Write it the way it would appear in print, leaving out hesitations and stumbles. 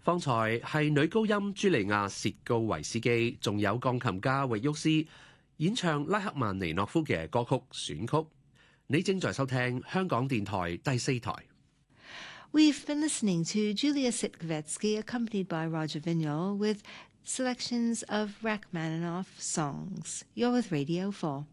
方才係女高音茱莉亞·薛高維斯基，仲有鋼琴家域沃斯演唱拉赫曼尼諾夫嘅歌曲選曲。你正在收聽香港電台第四台。 We've been listening to Julia Sitkovetsky accompanied by Roger Vignol with selections of Rachmaninoff songs. You're with Radio 4.